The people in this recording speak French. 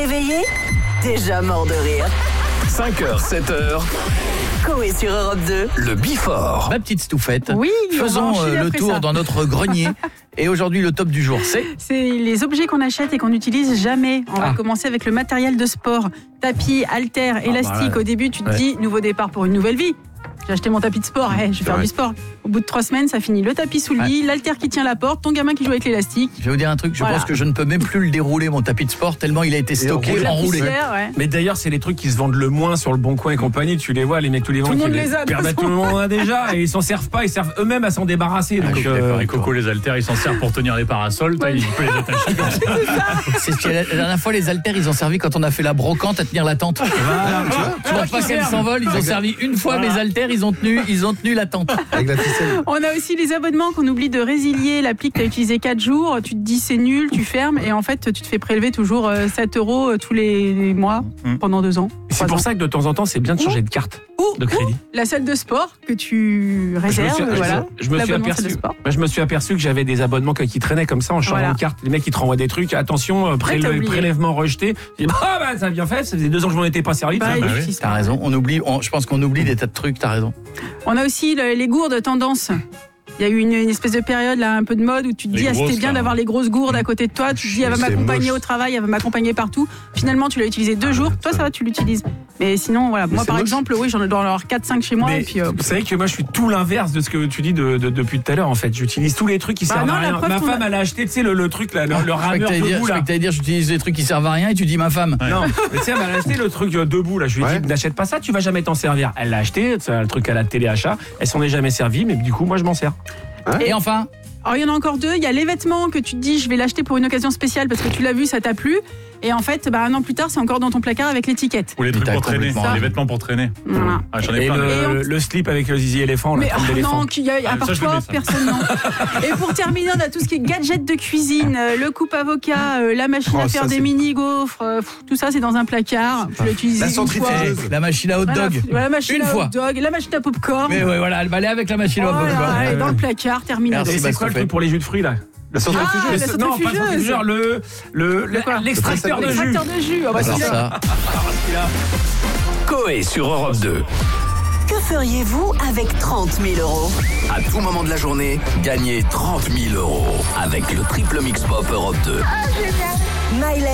Réveillé, déjà mort de rire. 5h, 7h, Coé sur Europe 2. le Before. Ma petite Stouffette, Oui, on va faisons enchaîner le après tour ça. dans notre grenier. Et aujourd'hui, le top du jour, c'est... C'est les objets qu'on achète et qu'on n'utilise jamais. On va commencer avec le matériel de sport. Tapis, haltères, élastique. Au début, tu te dis, nouveau départ pour une nouvelle vie. J'ai acheté mon tapis de sport, je vais faire du sport. Au bout de 3 semaines, ça finit le tapis sous le lit, l'haltère qui tient la porte, ton gamin qui joue avec l'élastique. Je vais vous dire un truc, je Voilà. pense que je ne peux même plus le dérouler, mon tapis de sport, tellement il a été stocké, enroulé. Poussière, ouais. Mais d'ailleurs, c'est les trucs qui se vendent le moins sur le Bon Coin et compagnie. Tu les vois, les mecs tous les Tout le vendent. monde les a, de toute Tout le monde en a déjà et ils s'en servent pas. Ils servent eux-mêmes à s'en débarrasser. Ah, Donc, je suis d'accord. Et Coco, les haltères, ils s'en servent pour tenir les parasols. Il peut les attacher comme ça. C'est ce que la dernière fois, les haltères, ils ont servi quand on a fait la brocante à tenir la tente. Tu vois pas qu'elles s'envolent, ils ont servi une fois mes haltères, ils ont tenu la tente. Avec la ficelle. On a aussi les abonnements qu'on oublie de résilier. L'appli que tu as utilisé 4 jours, tu te dis c'est nul, tu fermes et en fait tu te fais prélever toujours 7 € tous les mois pendant 2 ans. c'est 3 pour ans. ça que de temps en temps, c'est bien de changer de carte de crédit. La salle de sport que tu réserves, voilà. Je me suis L'abonnement salle de aperçu. sport. Je me suis aperçu que j'avais des abonnements qui traînaient comme ça en changeant Voilà. de carte. Les mecs ils te renvoient des trucs. Attention, t'as oublié. prélèvement rejeté. Je dis, ça a bien fait. Ça faisait 2 ans que je m'en étais pas servi. Bah, tiens. il utilise T'as pas. raison, je pense qu'on oublie des tas de trucs, t'as raison. On a aussi les gourdes tendance. Il y a eu une espèce de période là un peu de mode où tu te Les dis c'était grosses, bien là. d'avoir les grosses gourdes à côté de toi, tu te dis elle va C'est m'accompagner moche. au travail, elle va m'accompagner partout. Finalement tu l'as utilisé 2 jours, toi ça va tu l'utilises. Mais sinon voilà, moi c'est par moche. exemple oui j'en ai dans leur 4-5 chez moi Mais et puis vous savez que moi je suis tout l'inverse de ce que tu dis depuis tout à l'heure en fait. J'utilise tous les trucs qui servent non, à la rien. preuve, Ma ton- femme elle a acheté tu sais le truc là, le Je croyais rameur que debout là. t'allais dire j'utilise des trucs qui servent à rien et tu dis ma femme. Non, mais tu sais, elle m'a acheté le truc debout là. Je lui ai dit n'achète pas ça, tu vas jamais t'en servir. Elle l'a acheté, c'est le truc à la téléachat. Elle s'en est jamais servie, mais du coup moi je m'en sers. Et enfin, alors il y en a encore 2, il y a les vêtements que tu te dis je vais l'acheter pour une occasion spéciale parce que tu l'as vu, ça t'a plu et en fait 1 an plus tard c'est encore dans ton placard avec l'étiquette. Ou les trucs T'as pour traîner. complètement Les vêtements pour traîner. Voilà. Ah, j'en ai Et plein. le slip avec le zizi éléphant, la Mais trompe d'éléphant. non, à part ça, je toi, le mets, ça. personne non. Et pour terminer, on a tout ce qui est gadget de cuisine, le coupe avocat, la machine à faire ça, des c'est- mini gaufres, tout ça c'est dans un placard. Tu l'as utilisé La une fois. centrifugeuse. la machine à hot dog. La machine Une à fois. hot dog, la machine à popcorn. Mais ouais, voilà, elle va aller avec la machine à hot dog. Voilà, quoi. elle est dans le placard, terminé. Merci. Et c'est quoi le truc pour les jus de fruits là? La centrifugeuse. la Non, pas le centrifugeuse. centrifugeur, quoi l'extracteur de jus. Extracteur de jus. Ah bah, Alors celui-là. ça, Coé sur Europe 2. Que feriez-vous avec 30 000 €? À tout moment de la journée, gagnez 30 000 € avec le triple mix pop Europe 2. Miley